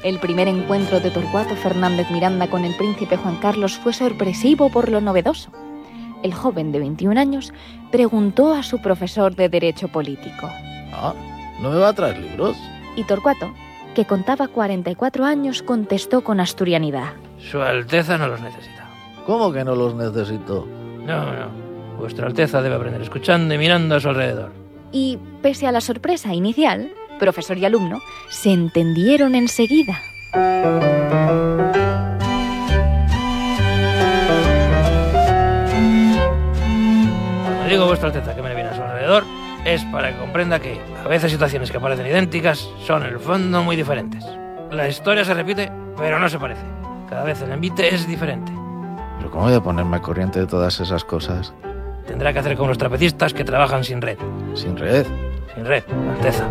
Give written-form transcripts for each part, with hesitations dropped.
El primer encuentro de Torcuato Fernández Miranda con el príncipe Juan Carlos fue sorpresivo por lo novedoso. El joven de 21 años preguntó a su profesor de Derecho Político: ¿no me va a traer libros? Y Torcuato, que contaba 44 años, contestó con asturianidad: Su Alteza no los necesita. ¿Cómo que no los necesito? No. Vuestra Alteza debe aprender escuchando y mirando a su alrededor. Y, pese a la sorpresa inicial, profesor y alumno se entendieron enseguida. Cuando digo vuestra Alteza que me viene a su alrededor, es para que comprenda que a veces situaciones que parecen idénticas son en el fondo muy diferentes. La historia se repite, pero no se parece. Cada vez el envite es diferente. ¿Pero cómo voy a ponerme al corriente de todas esas cosas? Tendrá que hacer como los trapecistas que trabajan sin red. ¿Sin red? Sin red, Alteza.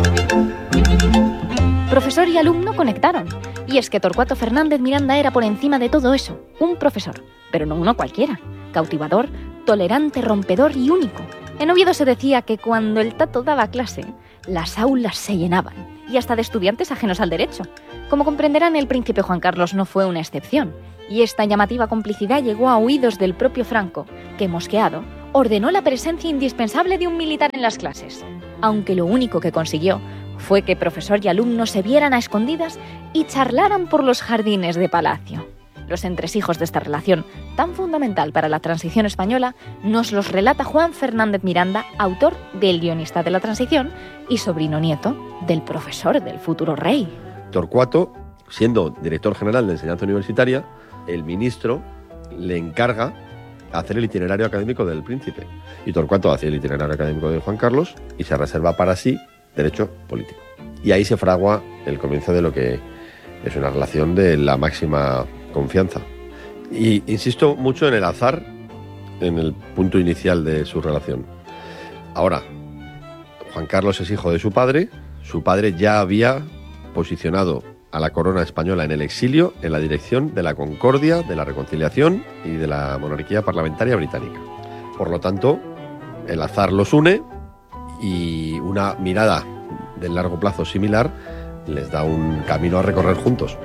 Profesor y alumno conectaron. Y es que Torcuato Fernández Miranda era por encima de todo eso un profesor, pero no uno cualquiera. Cautivador, tolerante, rompedor y único. En Oviedo se decía que cuando el Tato daba clase, las aulas se llenaban, y hasta de estudiantes ajenos al derecho. Como comprenderán, el príncipe Juan Carlos no fue una excepción, y esta llamativa complicidad llegó a oídos del propio Franco, que, mosqueado, ordenó la presencia indispensable de un militar en las clases, aunque lo único que consiguió fue que profesor y alumno se vieran a escondidas y charlaran por los jardines de Palacio. Los entresijos de esta relación, tan fundamental para la transición española, nos los relata Juan Fernández Miranda, autor del Guionista de la Transición y sobrino nieto del profesor del futuro rey. Torcuato, siendo director general de enseñanza universitaria, el ministro le encarga hacer el itinerario académico del príncipe. Y Torcuato hacía el itinerario académico de Juan Carlos y se reserva para sí derecho político. Y ahí se fragua el comienzo de lo que es una relación de la máxima confianza. Y insisto mucho en el azar, en el punto inicial de su relación. Ahora, Juan Carlos es hijo de su padre ya había posicionado a la corona española en el exilio en la dirección de la concordia, de la reconciliación y de la monarquía parlamentaria británica. Por lo tanto, el azar los une y una mirada de largo plazo similar les da un camino a recorrer juntos.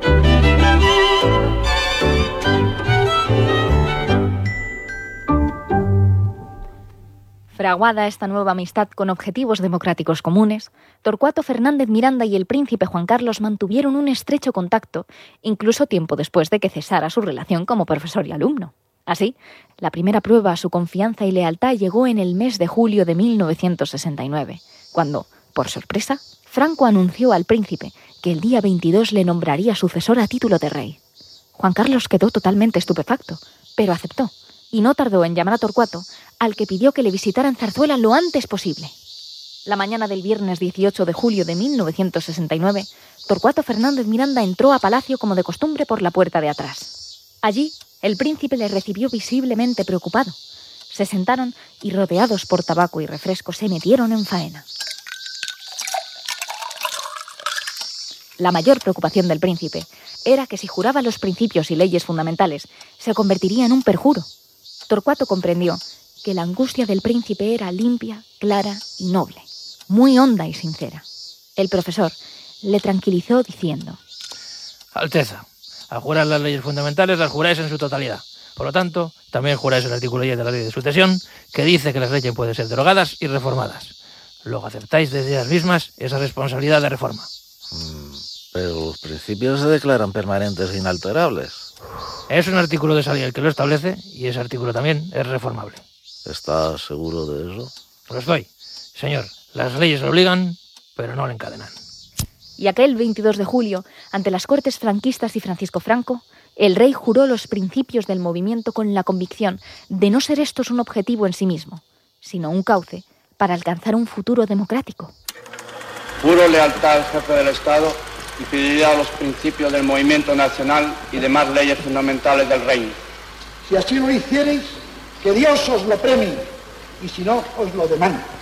Fraguada esta nueva amistad con objetivos democráticos comunes, Torcuato Fernández Miranda y el príncipe Juan Carlos mantuvieron un estrecho contacto, incluso tiempo después de que cesara su relación como profesor y alumno. Así, la primera prueba a su confianza y lealtad llegó en el mes de julio de 1969, cuando, por sorpresa, Franco anunció al príncipe que el día 22 le nombraría sucesor a título de rey. Juan Carlos quedó totalmente estupefacto, pero aceptó, y no tardó en llamar a Torcuato, al que pidió que le visitara en Zarzuela lo antes posible. La mañana del viernes 18 de julio de 1969, Torcuato Fernández Miranda entró a Palacio como de costumbre por la puerta de atrás. Allí, el príncipe le recibió visiblemente preocupado. Se sentaron y, rodeados por tabaco y refresco, se metieron en faena. La mayor preocupación del príncipe era que si juraba los principios y leyes fundamentales, se convertiría en un perjuro. Torcuato comprendió que la angustia del príncipe era limpia, clara y noble, muy honda y sincera. El profesor le tranquilizó diciendo: Alteza, al jurar las leyes fundamentales las juráis en su totalidad. Por lo tanto, también juráis el artículo 10 de la ley de sucesión, que dice que las leyes pueden ser derogadas y reformadas. Luego aceptáis desde ellas mismas esa responsabilidad de reforma. Pero los principios se declaran permanentes e inalterables. Es un artículo de esa ley el que lo establece y ese artículo también es reformable. ¿Estás seguro de eso? Lo estoy. Señor, las leyes lo obligan, pero no lo encadenan. Y aquel 22 de julio, ante las Cortes franquistas y Francisco Franco, el rey juró los principios del movimiento con la convicción de no ser estos un objetivo en sí mismo, sino un cauce para alcanzar un futuro democrático. Juro lealtad al jefe del Estado y fidelidad a los principios del movimiento nacional y demás leyes fundamentales del reino. Si así lo hiciereis, que Dios os lo premie, y si no, os lo demande.